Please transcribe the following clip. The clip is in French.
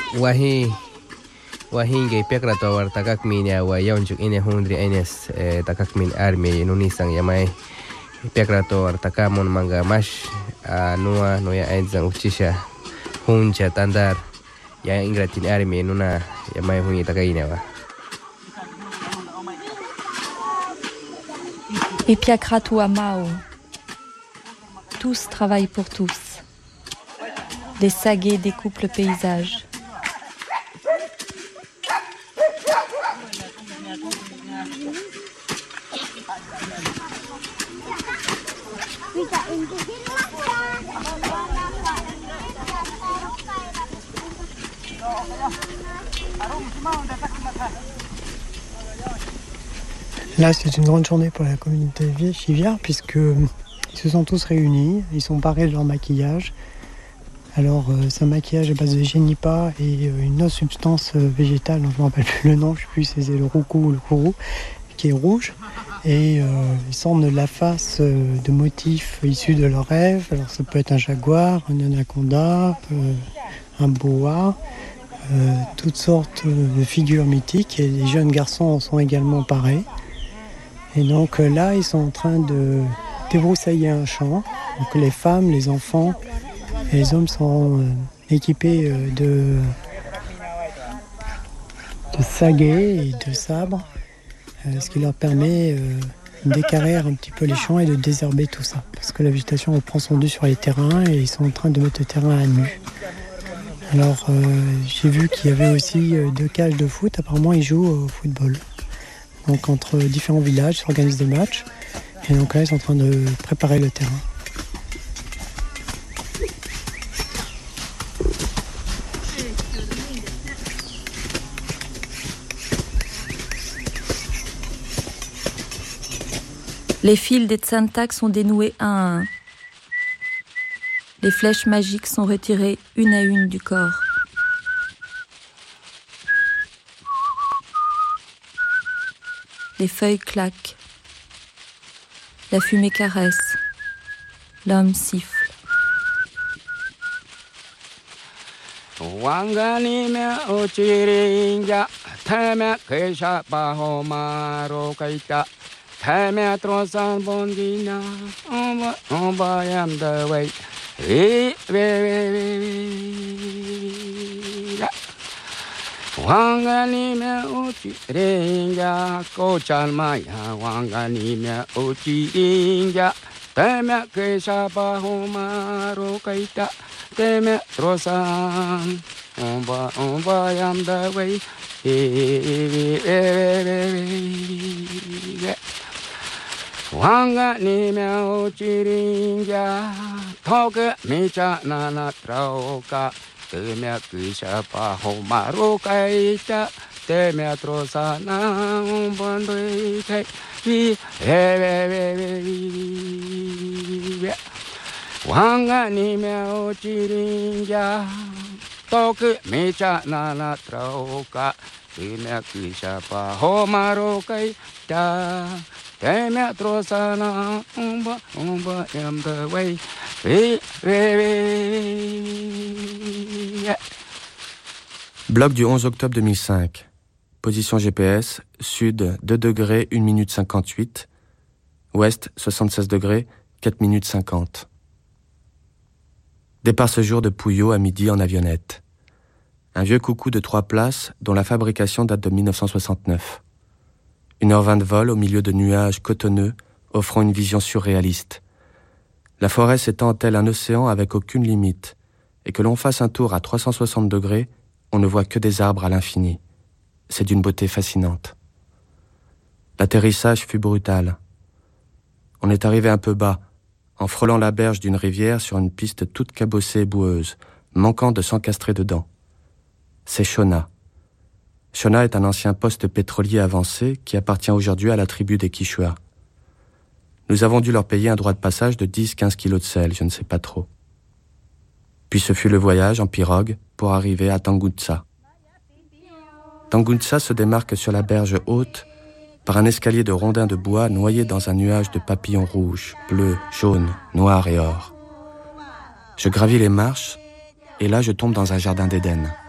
wahinge pekrato war takak minya wa yaunjuk ine hundri ines takak min army nunisang yamai pekrato war takamon manga mash nua noya ainzang uchisha hunja tandar ya ingratin army nuna yamai hunyi takaina wa. Et Piakratou à Mao. Tous travaillent pour tous. Les saguets découpent le paysage. Là, c'est une grande journée pour la communauté chivière puisqu'ils se sont tous réunis, ils sont parés de leur maquillage. Alors, c'est un maquillage à base de génipa et une autre substance végétale dont je ne me rappelle plus le nom, je ne sais plus si c'est le roucou ou le kourou, qui est rouge. Et ils sortent de la face de motifs issus de leurs rêves. Alors, ça peut être un jaguar, un anaconda, un boa, toutes sortes de figures mythiques. Et les jeunes garçons en sont également parés. Et donc là, ils sont en train de débroussailler un champ. Donc les femmes, les enfants et les hommes sont équipés de saguets et de sabres, ce qui leur permet d'équarrir un petit peu les champs et de désherber tout ça. Parce que la végétation reprend son dû sur les terrains et ils sont en train de mettre le terrain à nu. Alors j'ai vu qu'il y avait aussi 2 cages de foot. Apparemment, ils jouent au football. Donc entre différents villages, ils s'organisent des matchs. Et donc là, ils sont en train de préparer le terrain. Les fils des tsantak sont dénoués un à un. Les flèches magiques sont retirées une à une du corps. Les feuilles claquent. La fumée caresse. L'homme siffle. Wangani me uchi rinja ko chalmaya wangani me uchi rinja teme kesha bahumaro kaita teme trosan omba yam the way wangani me uchi rinja toke micha nana trauka Temia kisha pa homaro kaita temia trosana umbandoi kai vi wangani meo chirinja toku mecha nana trauka temia kisha pa homaro kaita temia trosana umba am the way Bloc du 11 octobre 2005. Position GPS, sud 2 degrés 1 minute 58, ouest 76 degrés 4 minutes 50. Départ ce jour de Pouillot à midi en avionnette. Un vieux coucou de 3 places dont la fabrication date de 1969. 1h20 de vol au milieu de nuages cotonneux offrant une vision surréaliste. La forêt s'étend tel un océan avec aucune limite, et que l'on fasse un tour à 360 degrés, on ne voit que des arbres à l'infini. C'est d'une beauté fascinante. L'atterrissage fut brutal. On est arrivé un peu bas, en frôlant la berge d'une rivière sur une piste toute cabossée et boueuse, manquant de s'encastrer dedans. C'est Shona. Shona est un ancien poste pétrolier avancé qui appartient aujourd'hui à la tribu des Quichua. Nous avons dû leur payer un droit de passage de 10-15 kilos de sel, je ne sais pas trop. Puis ce fut le voyage en pirogue pour arriver à Tangutsa. Tangutsa se démarque sur la berge haute par un escalier de rondins de bois noyé dans un nuage de papillons rouges, bleus, jaunes, noirs et or. Je gravis les marches et là je tombe dans un jardin d'Éden.